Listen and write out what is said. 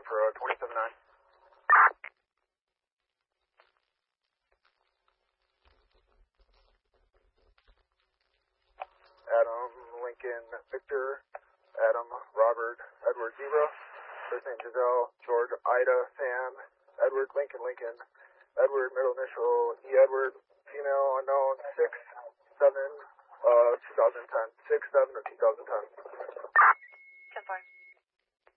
for 27-9. Adam, Lincoln, Victor, Adam, Robert, Edward, Zebra, first name Giselle, George, Ida, Sam, Edward, Lincoln, Edward, middle initial, E. Edward,